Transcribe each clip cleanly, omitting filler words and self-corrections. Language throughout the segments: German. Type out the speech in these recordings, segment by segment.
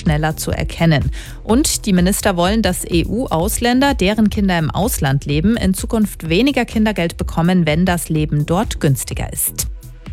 schneller zu erkennen. Und die Minister wollen, dass EU-Ausländer, deren Kinder im Ausland leben, in Zukunft weniger Kindergeld bekommen, wenn das Leben dort günstiger ist.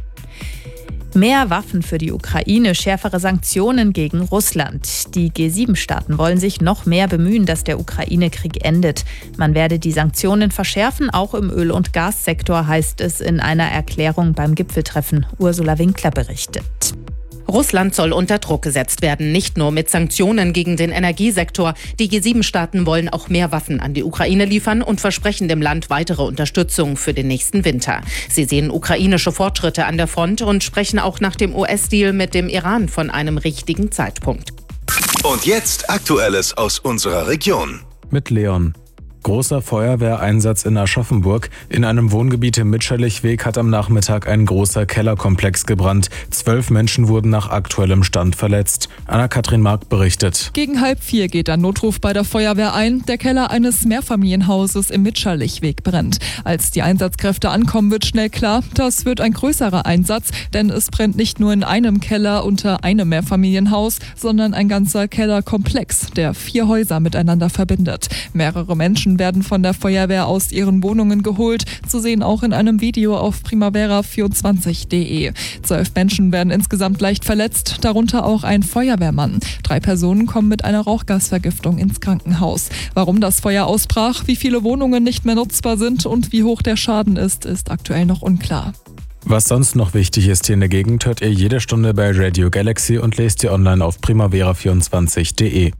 Mehr Waffen für die Ukraine, schärfere Sanktionen gegen Russland. Die G7-Staaten wollen sich noch mehr bemühen, dass der Ukraine-Krieg endet. Man werde die Sanktionen verschärfen, auch im Öl- und Gassektor, heißt es in einer Erklärung beim Gipfeltreffen. Ursula Winkler berichtet. Russland soll unter Druck gesetzt werden, nicht nur mit Sanktionen gegen den Energiesektor. Die G7-Staaten wollen auch mehr Waffen an die Ukraine liefern und versprechen dem Land weitere Unterstützung für den nächsten Winter. Sie sehen ukrainische Fortschritte an der Front und sprechen auch nach dem US-Deal mit dem Iran von einem richtigen Zeitpunkt. Und jetzt Aktuelles aus unserer Region. Mit Leon. Großer Feuerwehreinsatz in Aschaffenburg. In einem Wohngebiet im Mitscherlichweg hat am Nachmittag ein großer Kellerkomplex gebrannt. 12 Menschen wurden nach aktuellem Stand verletzt. Anna-Kathrin Mark berichtet. Gegen 3:30 geht ein Notruf bei der Feuerwehr ein. Der Keller eines Mehrfamilienhauses im Mitscherlichweg brennt. Als die Einsatzkräfte ankommen, wird schnell klar, das wird ein größerer Einsatz, denn es brennt nicht nur in einem Keller unter einem Mehrfamilienhaus, sondern ein ganzer Kellerkomplex, der 4 Häuser miteinander verbindet. Mehrere Menschen werden von der Feuerwehr aus ihren Wohnungen geholt, zu sehen auch in einem Video auf primavera24.de. 12 Menschen werden insgesamt leicht verletzt, darunter auch ein Feuerwehrmann. 3 Personen kommen mit einer Rauchgasvergiftung ins Krankenhaus. Warum das Feuer ausbrach, wie viele Wohnungen nicht mehr nutzbar sind und wie hoch der Schaden ist aktuell noch unklar. Was sonst noch wichtig ist hier in der Gegend, hört ihr jede Stunde bei Radio Galaxy und lest ihr online auf primavera24.de.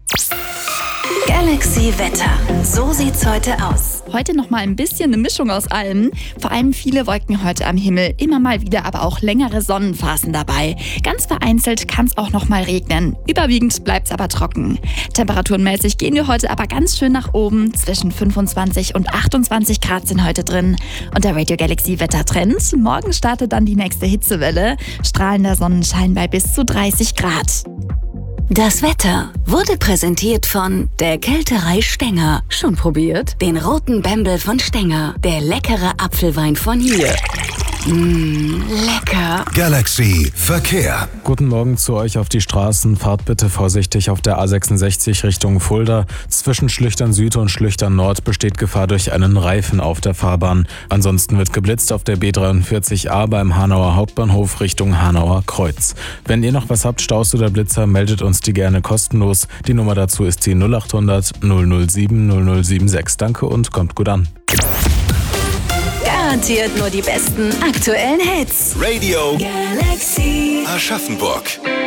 Galaxy Wetter. So sieht's heute aus. Heute noch mal ein bisschen eine Mischung aus allem. Vor allem viele Wolken heute am Himmel, immer mal wieder aber auch längere Sonnenphasen dabei. Ganz vereinzelt kann es auch noch mal regnen. Überwiegend bleibt's aber trocken. Temperaturenmäßig gehen wir heute aber ganz schön nach oben. Zwischen 25 und 28 Grad sind heute drin. Und der Radio Galaxy Wettertrend. Morgen startet dann die nächste Hitzewelle. Strahlender Sonnenschein bei bis zu 30 Grad. Das Wetter wurde präsentiert von der Kälterei Stenger. Schon probiert? Den roten Bembel von Stenger. Der leckere Apfelwein von hier. Lecker. Galaxy Verkehr. Guten Morgen zu euch auf die Straßen. Fahrt bitte vorsichtig auf der A66 Richtung Fulda. Zwischen Schlüchtern Süd und Schlüchtern Nord besteht Gefahr durch einen Reifen auf der Fahrbahn. Ansonsten wird geblitzt auf der B43A beim Hanauer Hauptbahnhof Richtung Hanauer Kreuz. Wenn ihr noch was habt, Staus oder Blitzer, meldet uns die gerne kostenlos. Die Nummer dazu ist die 0800 007 0076. Danke und kommt gut an. Garantiert nur die besten aktuellen Hits. Radio Galaxy Aschaffenburg.